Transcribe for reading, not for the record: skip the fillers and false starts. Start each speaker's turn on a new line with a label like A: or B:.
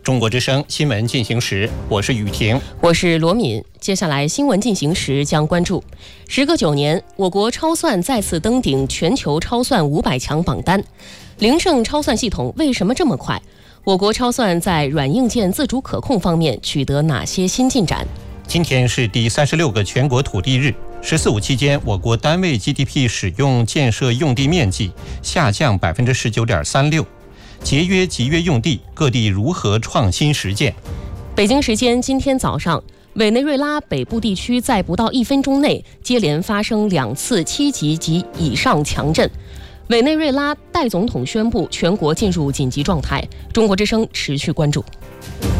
A: 中国之声新闻进行时，我是雨婷，
B: 我是罗敏。接下来新闻进行时将关注：时隔9年，我国超算再次登顶全球超算500强榜单。灵盛超算系统为什么这么快？我国超算在软硬件自主可控方面取得哪些新进展？
A: 今天是第36个全国土地日，“十四五”期间，我国单位 GDP 使用建设用地面积下降19.36%。节约集约用地，各地如何创新实践？
B: 北京时间今天早上，委内瑞拉北部地区在不到1分钟内接连发生2次7级及以上强震。委内瑞拉代总统宣布全国进入紧急状态。中国之声持续关注。